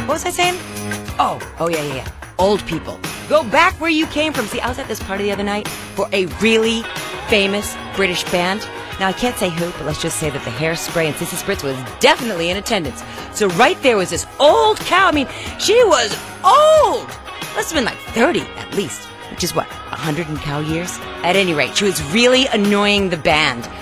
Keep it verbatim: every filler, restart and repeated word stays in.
What was I saying? Oh, oh yeah, yeah, yeah. Old people. Go back where you came from. See, I was at this party the other night for a really famous British band. Now, I can't say who, but let's just say that the Hairspray and Sissy Spritz was definitely in attendance. So right there was this old cow. I mean, she was old. Must have been like thirty at least, which is what, a hundred and cow years? At any rate, she was really annoying the band.